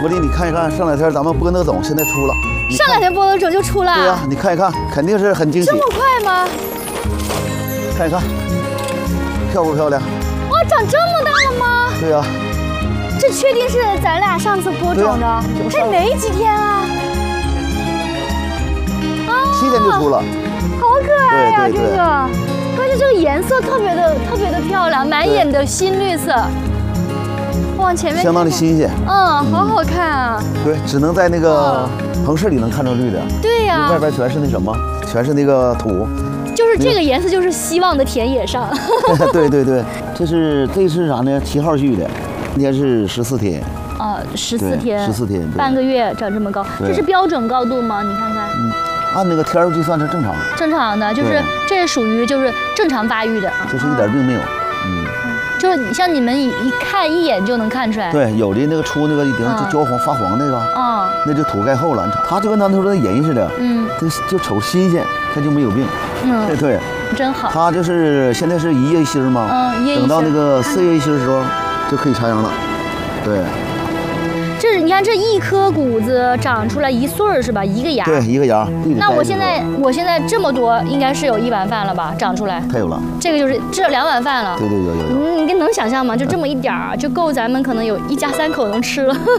茉莉，你看一看，上两天咱们播那个种现在出了， 上两天播的种就出了。 对呀，你看一看，肯定是很惊喜。 这么快吗？ 看一看，漂不漂亮？ 哇，长这么大了吗？ 对呀。 这确定是咱俩上次播种的？这没几天啊。啊 7天就出了。 好可爱呀， 对这个，关键这个颜色特别的漂亮，满眼的新绿色。往前面相当的新鲜。 好好看啊。 对，只能在那个棚室里能看着绿的。 对呀。 外边全是那什么，全是那个土。 就是这个颜色，就是希望的田野上。 对对对，这是啥呢？7号序的，今天是14天。 14天。 14天， 半个月长这么高，这是标准高度吗？你看看。 按那个天数计算是正常。 正常的，就是这是属于就是正常发育的。 就是一点病没有。 就是像你们一看一眼就能看出来。 对，有的那个出那个已经就焦黄发黄那个，那就土盖厚了。它就跟咱说的人似的，就瞅新鲜，它就没有病。对， 真好。 它就是现在是1月1星嘛，等到那个4月1星的时候就可以插秧了。对。 这你看这一颗谷子长出来1穗儿是吧？一个芽。 对，一个芽。 那我现在这么多，应该是有1碗饭了吧？长出来。 太有了。 这个就是这2碗饭了。 对，有。 你能想象吗？就这么一点儿，就够咱们可能有1家3口能吃了。